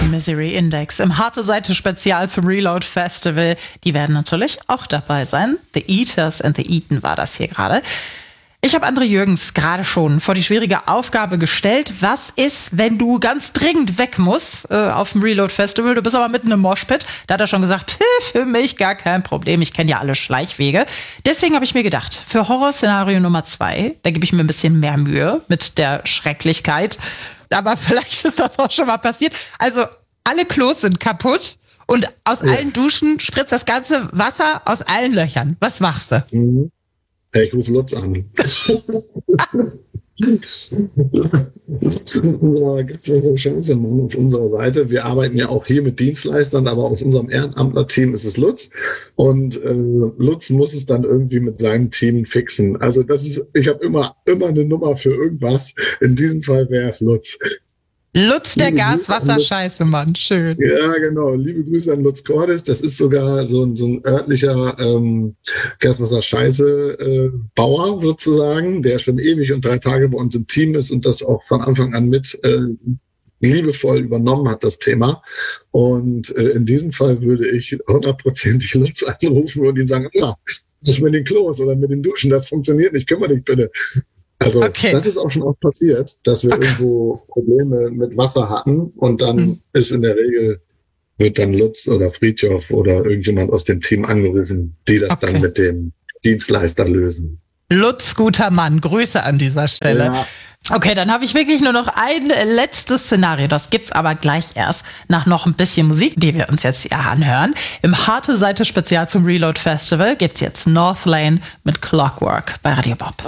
Misery Index im Harte Seite Spezial zum Reload Festival. Die werden natürlich auch dabei sein. The Eaters and the Eaten war das hier gerade. Ich habe André Jürgens gerade schon vor die schwierige Aufgabe gestellt. Was ist, wenn du ganz dringend weg musst auf dem Reload Festival? Du bist aber mitten im Moshpit. Da hat er schon gesagt, für mich gar kein Problem. Ich kenne ja alle Schleichwege. Deswegen habe ich mir gedacht, für Horrorszenario Nummer 2, da gebe ich mir ein bisschen mehr Mühe mit der Schrecklichkeit. Aber vielleicht ist das auch schon mal passiert. Also alle Klos sind kaputt und aus allen Duschen spritzt das ganze Wasser aus allen Löchern. Was machst du? Mhm. Ich rufe Lutz an. Lutz ist unser ganz großer Chance-Mann auf unserer Seite. Wir arbeiten ja auch hier mit Dienstleistern, aber aus unserem Ehrenamtler-Team ist es Lutz. Und Lutz muss es dann irgendwie mit seinem Team fixen. Also ich habe immer eine Nummer für irgendwas. In diesem Fall wäre es Lutz. Lutz, der Gas-Wasser-Scheiße-Mann. Schön. Ja, genau. Liebe Grüße an Lutz Cordes. Das ist sogar so ein örtlicher Gaswasser-Scheiße-Bauer sozusagen, der schon ewig und 3 Tage bei uns im Team ist und das auch von Anfang an mit liebevoll übernommen hat, das Thema. Und in diesem Fall würde ich 100%ig Lutz anrufen und ihm sagen, ja, das mit den Klos oder mit den Duschen, das funktioniert nicht, kümmere dich bitte. Also Das ist auch schon oft passiert, dass wir irgendwo Probleme mit Wasser hatten und dann ist in der Regel, wird dann Lutz oder Friedhof oder irgendjemand aus dem Team angerufen, die das dann mit dem Dienstleister lösen. Lutz, guter Mann, Grüße an dieser Stelle. Ja. Okay, dann habe ich wirklich nur noch ein letztes Szenario. Das gibt's aber gleich erst nach noch ein bisschen Musik, die wir uns jetzt hier anhören. Im Harte Seite Spezial zum Reload Festival gibt's jetzt Northlane mit Clockwork bei Radio Bob.